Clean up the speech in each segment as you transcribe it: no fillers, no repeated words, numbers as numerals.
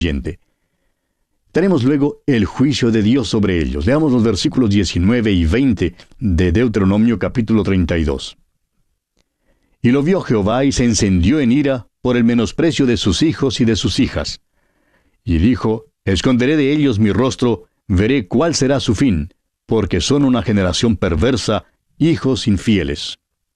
oyente. Tenemos luego el juicio de Dios sobre ellos. Leamos los versículos 19 y 20 de Deuteronomio capítulo 32. Y lo vio Jehová y se encendió en ira por el menosprecio de sus hijos y de sus hijas. Y dijo, esconderé de ellos mi rostro, veré cuál será su fin, porque son una generación perversa, hijos infieles.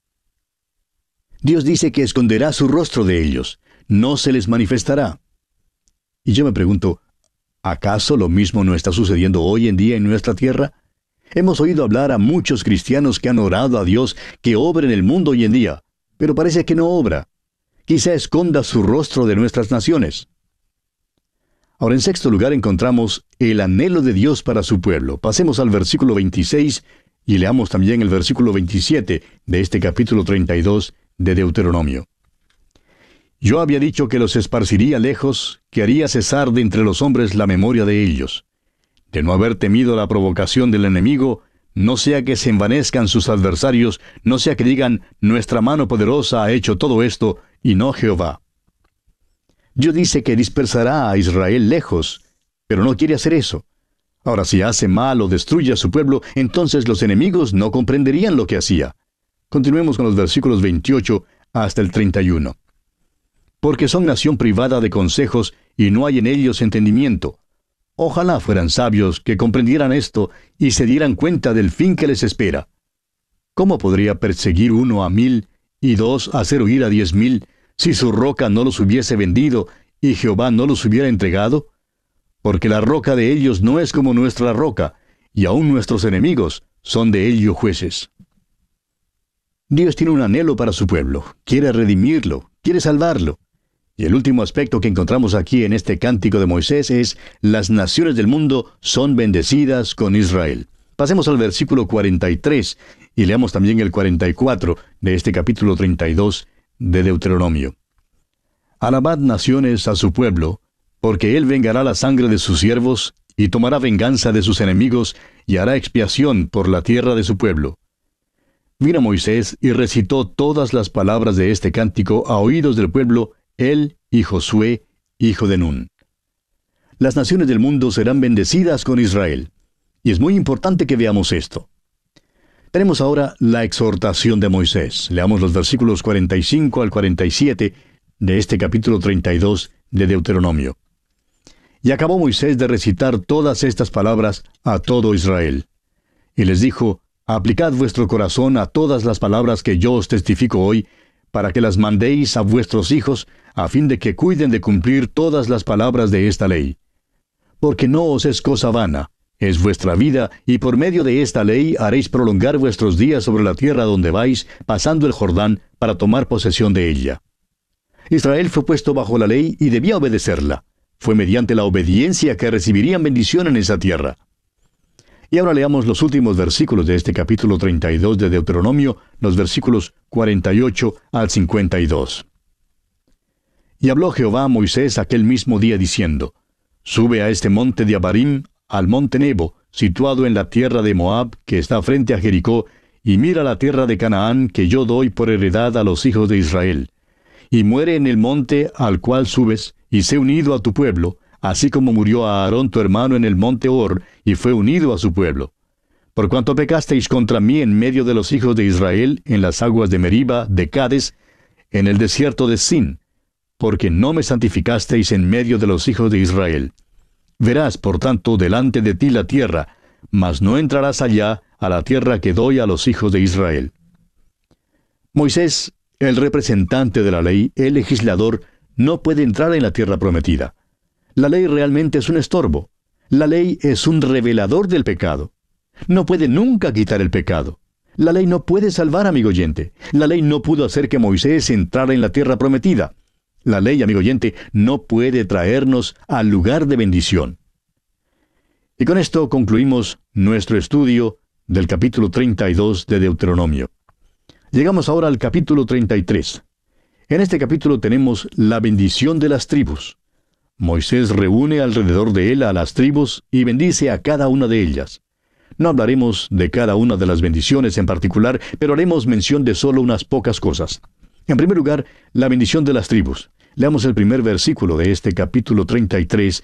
Dios dice que esconderá su rostro de ellos, no se les manifestará. Y yo me pregunto, ¿acaso lo mismo no está sucediendo hoy en día en nuestra tierra? Hemos oído hablar a muchos cristianos que han orado a Dios que obre en el mundo hoy en día, pero parece que no obra. Quizá esconda su rostro de nuestras naciones. Ahora, en sexto lugar, encontramos el anhelo de Dios para su pueblo. Pasemos al versículo 26 y leamos también el versículo 27 de este capítulo 32 de Deuteronomio. Yo había dicho que los esparciría lejos, que haría cesar de entre los hombres la memoria de ellos. De no haber temido la provocación del enemigo, no sea que se envanezcan sus adversarios, no sea que digan, nuestra mano poderosa ha hecho todo esto, y no Jehová. Dios dice que dispersará a Israel lejos, pero no quiere hacer eso. Ahora, si hace mal o destruye a su pueblo, entonces los enemigos no comprenderían lo que hacía. Continuemos con los versículos 28 hasta el 31. Porque son nación privada de consejos, y no hay en ellos entendimiento. Ojalá fueran sabios que comprendieran esto, y se dieran cuenta del fin que les espera. ¿Cómo podría perseguir 1 a 1000, y 2 hacer huir a 10,000, si su roca no los hubiese vendido, y Jehová no los hubiera entregado? Porque la roca de ellos no es como nuestra roca, y aun nuestros enemigos son de ellos jueces. Dios tiene un anhelo para su pueblo, quiere redimirlo, quiere salvarlo. Y el último aspecto que encontramos aquí en este cántico de Moisés es, las naciones del mundo son bendecidas con Israel. Pasemos al versículo 43, y leamos también el 44 de este capítulo 32 de Deuteronomio. Alabad naciones a su pueblo, porque él vengará la sangre de sus siervos, y tomará venganza de sus enemigos, y hará expiación por la tierra de su pueblo. Vino Moisés y recitó todas las palabras de este cántico a oídos del pueblo, él y Josué, hijo de Nun. Las naciones del mundo serán bendecidas con Israel. Y es muy importante que veamos esto. Tenemos ahora la exhortación de Moisés. Leamos los versículos 45 al 47 de este capítulo 32 de Deuteronomio. Y acabó Moisés de recitar todas estas palabras a todo Israel. Y les dijo, aplicad vuestro corazón a todas las palabras que yo os testifico hoy, para que las mandéis a vuestros hijos, a fin de que cuiden de cumplir todas las palabras de esta ley. Porque no os es cosa vana, es vuestra vida, y por medio de esta ley haréis prolongar vuestros días sobre la tierra donde vais, pasando el Jordán, para tomar posesión de ella. Israel fue puesto bajo la ley y debía obedecerla. Fue mediante la obediencia que recibirían bendición en esa tierra. Y ahora leamos los últimos versículos de este capítulo 32 de Deuteronomio, los versículos 48 al 52. Y habló Jehová a Moisés aquel mismo día diciendo, sube a este monte de Abarim, al monte Nebo, situado en la tierra de Moab, que está frente a Jericó, y mira la tierra de Canaán, que yo doy por heredad a los hijos de Israel. Y muere en el monte al cual subes, y sé unido a tu pueblo, así como murió a Aarón tu hermano en el monte Hor, y fue unido a su pueblo. Por cuanto pecasteis contra mí en medio de los hijos de Israel, en las aguas de Meriba, de Cades, en el desierto de Sin, porque no me santificasteis en medio de los hijos de Israel. Verás, por tanto, delante de ti la tierra, mas no entrarás allá a la tierra que doy a los hijos de Israel. Moisés, el representante de la ley, el legislador, no puede entrar en la tierra prometida. La ley realmente es un estorbo. La ley es un revelador del pecado. No puede nunca quitar el pecado. La ley no puede salvar, amigo oyente. La ley no pudo hacer que Moisés entrara en la tierra prometida. La ley, amigo oyente, no puede traernos al lugar de bendición. Y con esto concluimos nuestro estudio del capítulo 32 de Deuteronomio. Llegamos ahora al capítulo 33. En este capítulo tenemos la bendición de las tribus. Moisés reúne alrededor de él a las tribus y bendice a cada una de ellas. No hablaremos de cada una de las bendiciones en particular, pero haremos mención de solo unas pocas cosas. En primer lugar, la bendición de las tribus. Leamos el primer versículo de este capítulo 33